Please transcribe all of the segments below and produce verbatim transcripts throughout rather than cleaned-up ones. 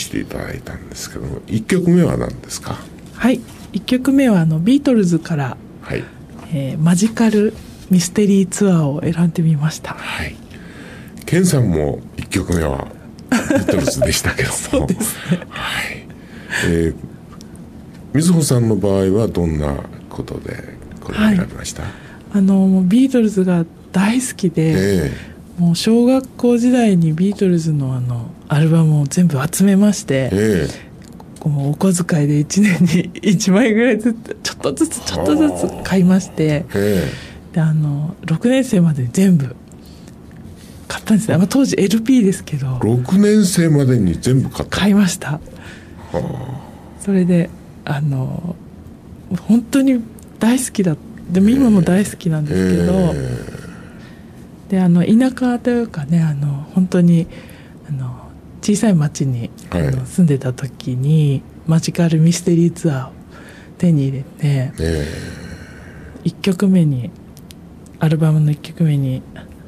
していただいたんですけども、いっきょくめは何ですか？ はい、いっきょくめはあのビートルズから、 はい、 えー、マジカルミステリーツアーを選んでみました。 はい、ケンさんもいっきょくめはビートルズでしたけどもそうですね、 はい、えー、瑞穂さんの場合はどんなことでこれを選びました？はい、 あのビートルズが大好きで、えー、もう小学校時代にビートルズ の, あのアルバムを全部集めまして、えー、こうお小遣いでいちねんにいちまいぐらいずつちょっとずつちょっとずつ買いまして、えー、であのろくねん生まで全部買ったんですね。まあ、当時 エルピー ですけどろくねん生までに全部買った買いました。それであの本当に大好きだ。でも今も大好きなんですけど、えー、であの田舎というかね、あの本当にあの小さい町に、はい、あの住んでた時にマジカルミステリーツアーを手に入れて、えー、いっきょくめにアルバムのいっきょくめに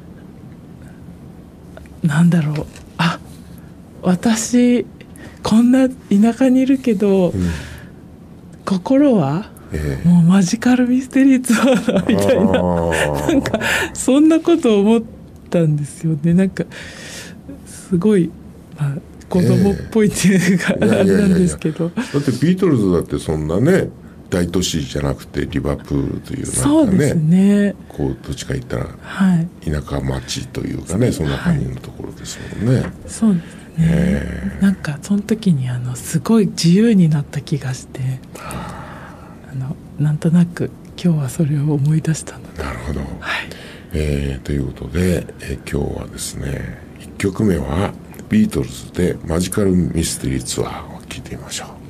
なんだろう、あ、私こんな田舎にいるけど、うん、心はえー、もうマジカルミステリーツアーだみたいな、なんかそんなことを思ったんですよね。なんかすごい、まあ、子供っぽいっていうか、えー、あれなんですけど、 だってビートルズだってそんなね大都市じゃなくてリバプールというなんかね、 そうですね、 こうどっちか言ったら田舎町というかね、はい、そんな感じのところですもんね、はい、 そうですね、えー、なんかその時にあのすごい自由になった気がして、あのなんとなく今日はそれを思い出したので。 なるほど、 はい、 えー、ということで、えー、今日はですねいっきょくめはビートルズでマジカルミステリーツアーを聴いてみましょう。